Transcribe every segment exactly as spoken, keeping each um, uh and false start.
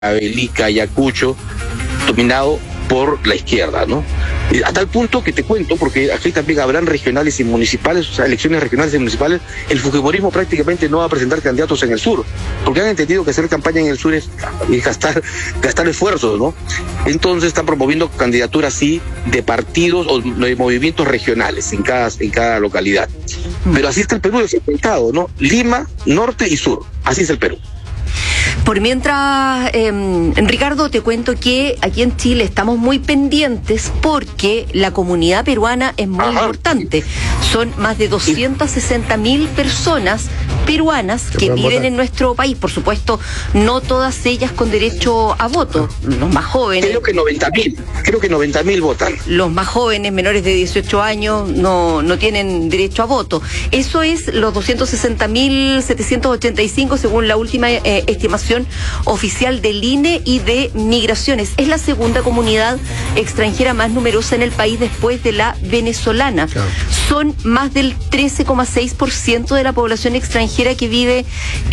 Lica, Ayacucho, dominado por la izquierda, ¿no? A tal punto que te cuento, porque aquí también habrán regionales y municipales, o sea, elecciones regionales y municipales, el fujimorismo prácticamente no va a presentar candidatos en el sur, porque han entendido que hacer campaña en el sur es, es gastar, gastar esfuerzos, ¿no? Entonces están promoviendo candidaturas, sí, de partidos o de movimientos regionales en cada, en cada localidad. Pero así está el Perú descentralizado, ¿no? Lima, norte y sur, así es el Perú. Por mientras, eh, Ricardo, te cuento que aquí en Chile estamos muy pendientes porque la comunidad peruana es muy Ajá. importante. Son más de doscientas sesenta mil personas peruanas que viven votar en nuestro país. Por supuesto, no todas ellas con derecho a voto. Los más jóvenes. Creo que noventa mil. Creo que noventa mil votan. Los más jóvenes, menores de dieciocho años, no, no tienen derecho a voto. Eso es los doscientos sesenta mil setecientos ochenta y cinco según la última eh, estimación oficial del I N E y de Migraciones. Es la segunda comunidad extranjera más numerosa en el país después de la venezolana. Claro. Son más del trece coma seis por ciento de la población extranjera que vive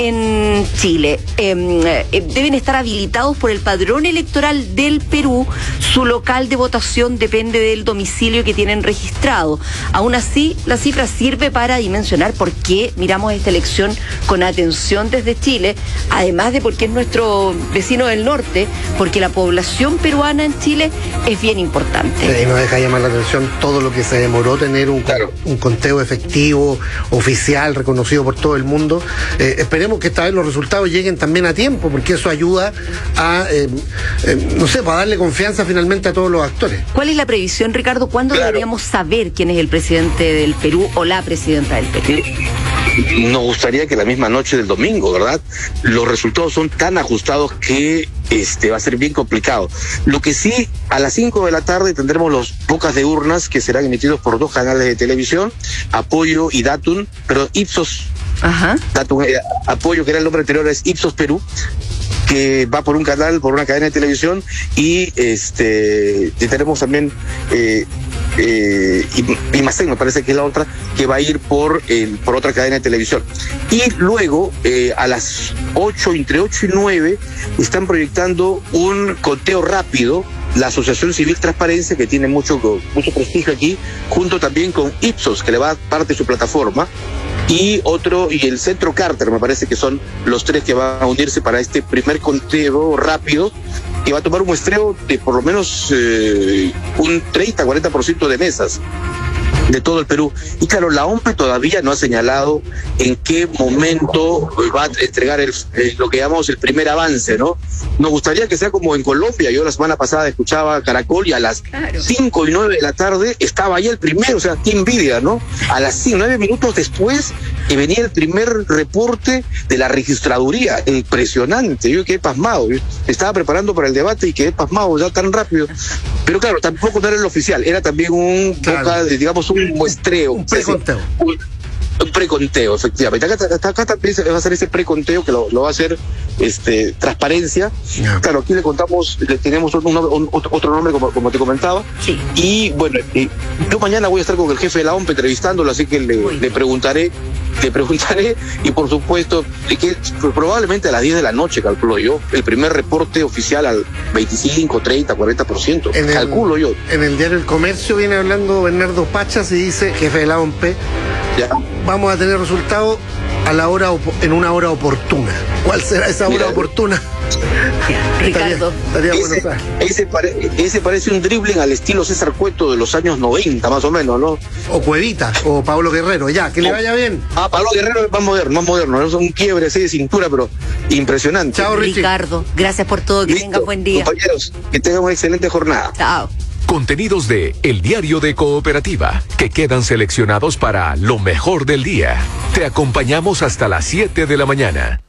en Chile. Eh, eh, deben estar habilitados por el padrón electoral del Perú. Su local de votación depende del domicilio que tienen registrado. Aún así, la cifra sirve para dimensionar por qué miramos esta elección con atención desde Chile, además de porque es nuestro vecino del norte, porque la población peruana en Chile es bien importante. Y no deja llamar la atención todo lo que se demoró tener un, claro. un conteo efectivo, oficial, reconocido por todo el mundo. Eh, esperemos que esta vez los resultados lleguen también a tiempo, porque eso ayuda a, eh, eh, no sé, para darle confianza finalmente a todos los actores. ¿Cuál es la previsión, Ricardo? ¿Cuándo claro. deberíamos saber quién es el presidente del Perú o la presidenta del Perú? Nos gustaría que la misma noche del domingo, ¿verdad? Los resultados son tan ajustados que este va a ser bien complicado. Lo que sí, a las cinco de la tarde tendremos los bocas de urnas que serán emitidos por dos canales de televisión, Apoyo y Datum, pero Ipsos, Ajá. Datum, eh, Apoyo, que era el nombre anterior, es Ipsos Perú, que va por un canal, por una cadena de televisión, y este y tenemos también eh, eh, y, y Macén, me parece que es la otra, que va a ir por el, por otra cadena de televisión. Y luego, eh, a las ocho, entre ocho y nueve, están proyectando un conteo rápido, la Asociación Civil Transparencia, que tiene mucho, mucho prestigio aquí, junto también con Ipsos, que le va a dar parte de su plataforma, y otro, y el Centro Carter, me parece que son los tres que van a unirse para este primer conteo rápido, que va a tomar un muestreo de por lo menos eh, un treinta a cuarenta por ciento de mesas de todo el Perú. Y claro, la O M P E todavía no ha señalado en qué momento va a entregar el, eh, lo que llamamos el primer avance, ¿no? Nos gustaría que sea como en Colombia. Yo la semana pasada escuchaba Caracol y a las claro. cinco y nueve de la tarde estaba ahí el primero, o sea, qué envidia, ¿no? A las cinco, nueve minutos después que venía el primer reporte de la registraduría. Impresionante, yo quedé pasmado. Yo estaba preparando para el debate y quedé pasmado ya tan rápido. Pero claro, tampoco no era el oficial, era también un claro. boca de, digamos, un muestreo. Un preconteo. Un, un preconteo, efectivamente. Acá, acá, acá también se va a hacer ese preconteo que lo, lo va a hacer este Transparencia. Yeah. Claro, aquí le contamos, le tenemos un, un, otro, otro nombre, como, como te comentaba. Sí. Y bueno, eh, yo mañana voy a estar con el jefe de la O M P E entrevistándolo, así que le, le preguntaré, le preguntaré, y por supuesto, que probablemente a las diez de la noche, calculo yo, el primer reporte oficial al veinticinco, treinta, cuarenta por ciento, en calculo el, yo. En el diario El Comercio viene hablando Bernardo Pachas y dice, jefe de la O M P E, ya. Vamos a tener resultados a la hora, en una hora oportuna. ¿Cuál será esa hora Mira, oportuna? Ricardo. Estaría, estaría ese, bueno, ese, pare, ese parece un dribbling al estilo César Cueto de los años noventa, más o menos, ¿no? O Cuevita, o Pablo Guerrero, ya, que o, le vaya bien. Ah, Pablo Guerrero es más moderno, más moderno, es un quiebre así de cintura, pero impresionante. Chao, Ricardo, gracias por todo, que tengas buen día. Compañeros, que tengan una excelente jornada. Chao. Contenidos de El Diario de Cooperativa, que quedan seleccionados para lo mejor del día. Te acompañamos hasta las siete de la mañana.